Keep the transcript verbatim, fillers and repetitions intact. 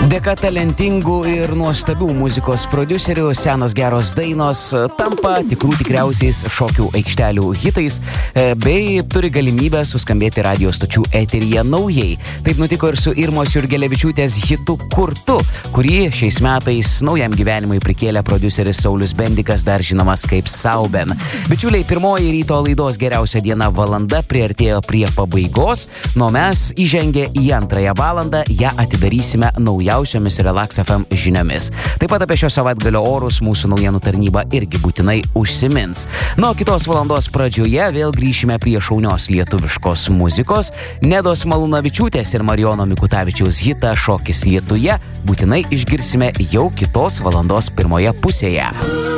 Dėka talentingų ir nuostabių muzikos prodiuserių senos geros dainos tampa tikrų tikriausiais šokių aikštelių hitais bei turi galimybę suskambėti radio stočių eteryje naujai. Taip nutiko ir su Irmos Jurgelevičiūtės hitu Kurtu, kurį šiais metais naujam gyvenimui prikėlė prodiuseris Saulius Bendikas, dar žinomas kaip Sauben. Bičiuliai, pirmoji ryto laidos geriausia diena valanda priartėjo prie pabaigos, nuo mes įžengė į antrąją valandą, ją atidarysime naujausiomis Relax F M žiniomis. Taip pat apie šio savaitgalio orus mūsų naujienų tarnyba irgi būtinai užsimins. Nuo kitos valandos pradžioje vėl grįšime prie šaunios lietuviškos muzikos. Nedos Malūnavičiūtės ir Marijono Mikutavičiaus hitą Šokis lietuje būtinai išgirsime jau kitos valandos pirmoje pusėje.